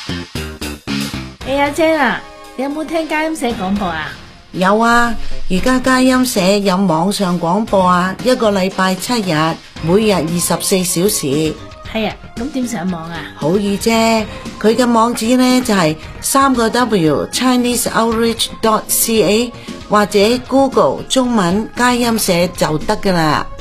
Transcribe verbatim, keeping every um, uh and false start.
哎阿姐啊，你有冇聽佳音社廣播啊？ 有啊，而家佳音社有網上廣播啊，一個禮拜七日，每日二十四小時。 係啊，咁點上網啊？ 好易啫，佢嘅網址呢就係三個 W Chinese Outreach dot C A 或者 Google 中文佳音社就得㗎喇。